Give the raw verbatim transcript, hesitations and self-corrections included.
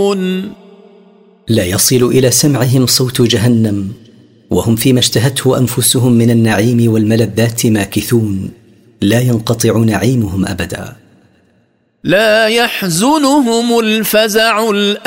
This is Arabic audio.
ينظرون لا يصل إلى سمعهم صوت جهنم، وهم فيما اشتهته أنفسهم من النعيم والملذات ماكثون، لا ينقطع نعيمهم أبدا. لا يحزنهم الفزع الأكبر